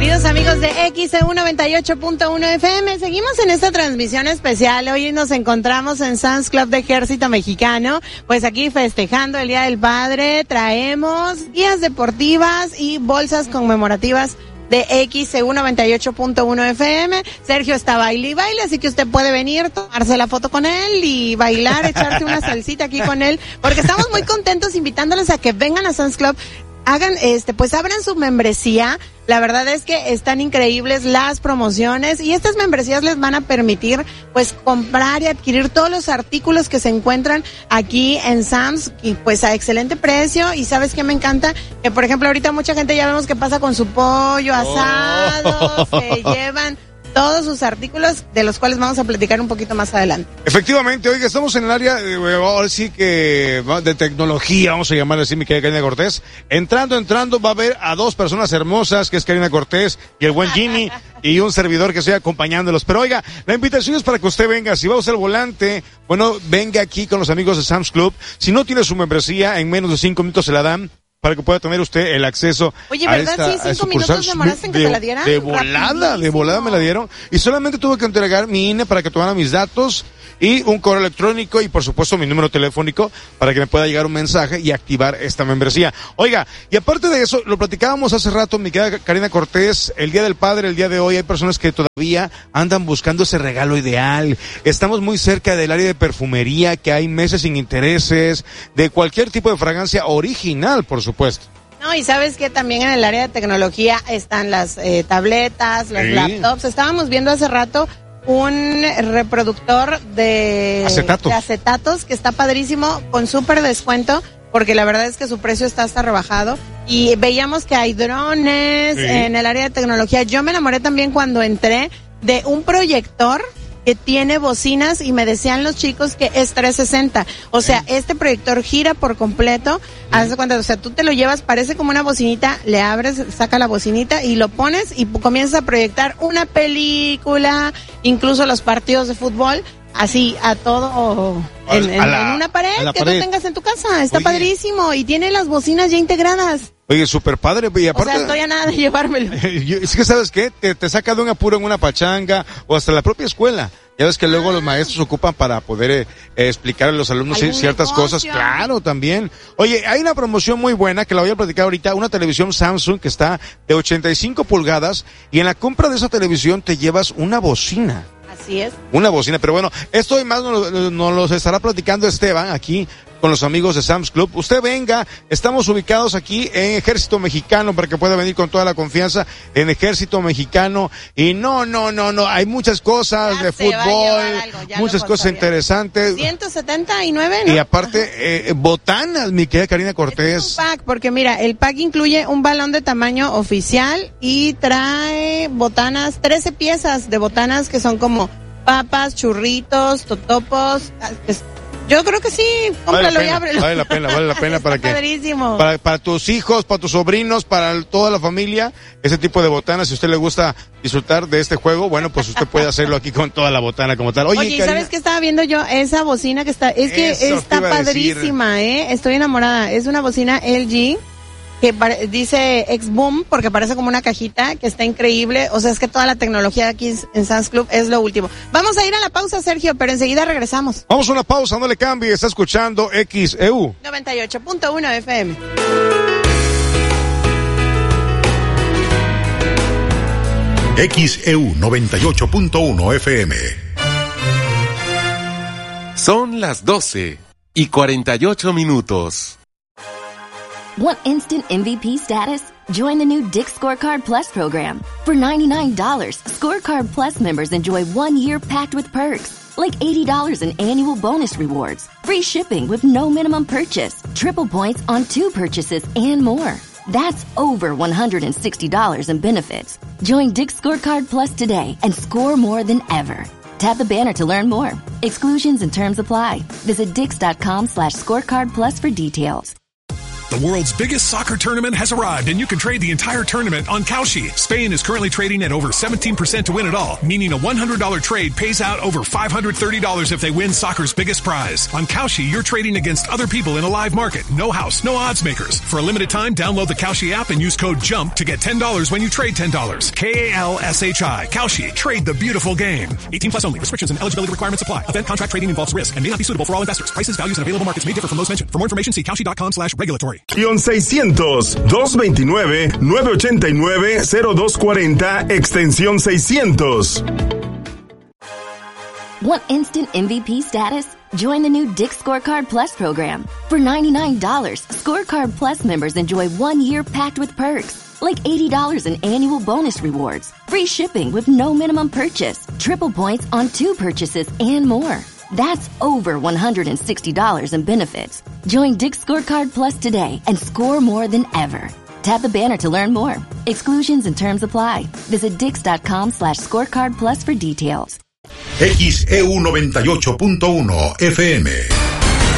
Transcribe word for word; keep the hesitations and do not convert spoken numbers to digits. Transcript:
Queridos amigos de X E U noventa y ocho punto uno F M, seguimos en esta transmisión especial. Hoy nos encontramos en Sam's Club de Ejército Mexicano, pues aquí festejando el Día del Padre. Traemos guías deportivas y bolsas conmemorativas de X E U noventa y ocho punto uno F M. Sergio está baile y baile, así que usted puede venir, tomarse la foto con él y bailar, echarse una salsita aquí con él, porque estamos muy contentos invitándoles a que vengan a Sam's Club. Hagan, este, pues abran su membresía. La verdad es que están increíbles las promociones y estas membresías les van a permitir, pues, comprar y adquirir todos los artículos que se encuentran aquí en Sam's y pues a excelente precio. Y ¿sabes qué me encanta? Que, por ejemplo, ahorita mucha gente ya vemos que pasa con su pollo asado, oh. se llevan todos sus artículos, de los cuales vamos a platicar un poquito más adelante. Efectivamente, oiga, estamos en el área, eh, ahora sí que de tecnología, vamos a llamarle así, mi querida Karina Cortés. Entrando, entrando, va a haber a dos personas hermosas, que es Karina Cortés y el buen Jimmy, y un servidor que estoy acompañándolos. Pero oiga, la invitación es para que usted venga, si va a usar el volante, bueno, venga aquí con los amigos de Sam's Club. Si no tiene su membresía, en menos de cinco minutos se la dan, para que pueda tener usted el acceso. Oye, ¿verdad? A esta, sí, cinco minutos demoraste en que de, te la dieran. De volada, rapidísimo. de volada me la dieron. Y solamente tuve que entregar mi I N E para que tomaran mis datos y un correo electrónico y por supuesto mi número telefónico para que me pueda llegar un mensaje y activar esta membresía. Oiga, y aparte de eso, lo platicábamos hace rato, mi querida Karina Cortés, el Día del Padre, el día de hoy, hay personas que todavía andan buscando ese regalo ideal. Estamos muy cerca del área de perfumería, que hay meses sin intereses, de cualquier tipo de fragancia original, por supuesto. No, y sabes que también en el área de tecnología están las eh, tabletas, las sí. laptops. Estábamos viendo hace rato un reproductor de, Acetato. de acetatos que está padrísimo, con súper descuento, porque la verdad es que su precio está hasta rebajado. Y veíamos que hay drones sí. en el área de tecnología. Yo me enamoré también cuando entré de un proyector que tiene bocinas y me decían los chicos que es trescientos sesenta. O sea, sí. este proyector gira por completo. Sí. Haz de cuenta, o sea, tú te lo llevas, parece como una bocinita, le abres, saca la bocinita y lo pones y comienzas a proyectar una película, incluso los partidos de fútbol, así a todo en, en, la, en una pared que pared. tú tengas en tu casa. Está Oye. padrísimo y tiene las bocinas ya integradas. Oye, súper padre, y aparte... O sea, estoy a nada de llevármelo. Es que, ¿sabes qué? Te, te saca de un apuro en una pachanga, o hasta la propia escuela. Ya ves que luego ah. los maestros ocupan para poder eh, explicar a los alumnos ciertas negocio? cosas. Claro, también. Oye, hay una promoción muy buena que la voy a platicar ahorita, una televisión Samsung que está de ochenta y cinco pulgadas, y en la compra de esa televisión te llevas una bocina. Así es. Una bocina, pero bueno, esto y más nos, nos los estará platicando Esteban aquí con los amigos de Sam's Club. Usted venga, estamos ubicados aquí en Ejército Mexicano para que pueda venir con toda la confianza en Ejército Mexicano. Y no, no, no, no, hay muchas cosas ya de fútbol, algo, muchas cosas interesantes. ciento setenta y nueve, ¿no? Y aparte, eh, botanas, mi querida Karina Cortés. Es un pack, porque mira, el pack incluye un balón de tamaño oficial y trae botanas, trece piezas de botanas que son como papas, churritos, totopos. Yo creo que sí, cómpralo vale y ábrelo. Vale la pena, vale la pena para que padrísimo. Para, para tus hijos, para tus sobrinos, para toda la familia, ese tipo de botanas. Si a usted le gusta disfrutar de este juego, bueno, pues usted puede hacerlo aquí con toda la botana como tal. Oye, Oye Karina, ¿sabes qué estaba viendo yo? Esa bocina que está, es que está padrísima, ¿eh? Estoy enamorada. Es una bocina L G que pare, dice X-Boom, porque parece como una cajita, que está increíble. O sea, es que toda la tecnología aquí en Sam's Club es lo último. Vamos a ir a la pausa, Sergio, pero enseguida regresamos. Vamos a una pausa, no le cambie, está escuchando X E U noventa y ocho punto uno F M. X E U noventa y ocho punto uno F M. Son las doce y cuarenta y ocho minutos. Want instant M V P status? Join the new Dick's Scorecard Plus program. For ninety-nine dollars, Scorecard Plus members enjoy one year packed with perks, like eighty dollars in annual bonus rewards, free shipping with no minimum purchase, triple points on two purchases, and more. That's over one hundred sixty dollars in benefits. Join Dick's Scorecard Plus today and score more than ever. Tap the banner to learn more. Exclusions and terms apply. Visit dix.com slash scorecard plus for details. The world's biggest soccer tournament has arrived, and you can trade the entire tournament on Kalshi. Spain is currently trading at over seventeen percent to win it all, meaning a one hundred dollars trade pays out over five hundred thirty dollars if they win soccer's biggest prize. On Kalshi, you're trading against other people in a live market. No house, no odds makers. For a limited time, download the Kalshi app and use code JUMP to get ten dollars when you trade ten dollars. K A L S H I. Kalshi. Trade the beautiful game. eighteen plus only. Restrictions and eligibility requirements apply. Event contract trading involves risk and may not be suitable for all investors. Prices, values, and available markets may differ from those mentioned. For more information, see Kalshi.com slash regulatory. seiscientos, dos veintinueve, nueve ochenta y nueve, cero dos cuarenta, extensión seiscientos. Want instant M V P status? Join the new Dick's Scorecard Plus program. For ninety-nine dollars, Scorecard Plus members enjoy one year packed with perks, like eighty dollars in annual bonus rewards, free shipping with no minimum purchase, triple points on two purchases, and more. That's over one hundred sixty dollars in benefits. Join Dick's Scorecard Plus today and score more than ever. Tap the banner to learn more. Exclusions and terms apply. Visit dix.com slash scorecard plus for details. X E U noventa y ocho punto uno F M.